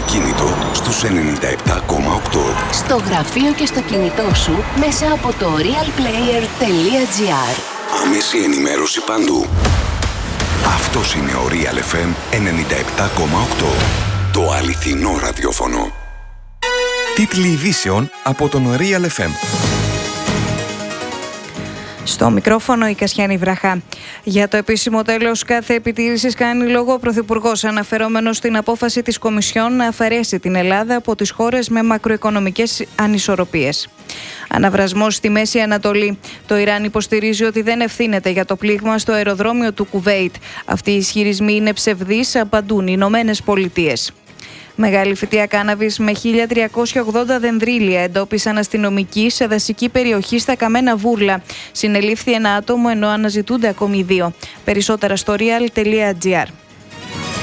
αυτοκίνητο στους 97,8. Στο γραφείο και στο κινητό σου μέσα από το realplayer.gr. Άμεση ενημέρωση παντού. Αυτός είναι ο Real FM 97,8. Το αληθινό ραδιόφωνο. Τίτλοι ειδήσεων από τον Real FM. Στο μικρόφωνο η Κασιάνη Βραχά. Για το επίσημο τέλος κάθε επιτήρησης κάνει λόγο ο Πρωθυπουργός, αναφερόμενος στην απόφαση της Κομισιόν να αφαιρέσει την Ελλάδα από τις χώρες με μακροοικονομικές ανισορροπίες. Αναβρασμός στη Μέση Ανατολή. Το Ιράν υποστηρίζει ότι δεν ευθύνεται για το πλήγμα στο αεροδρόμιο του Κουβέιτ. Αυτοί οι ισχυρισμοί είναι ψευδείς, απαντούν οι Ηνωμένες Πολιτείες. Μεγάλη φυτεία κάναβης με 1.380 δενδρίλια εντόπισαν αστυνομικοί σε δασική περιοχή στα Καμένα Βούρλα. Συνελήφθη ένα άτομο ενώ αναζητούνται ακόμη 2. Περισσότερα στο real.gr.